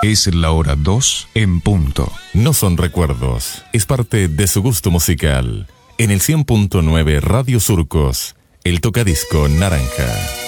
Es la hora 2 en punto. No son recuerdos, es parte de su gusto musical. En el 100.9 Radio Surcos, el tocadisco naranja.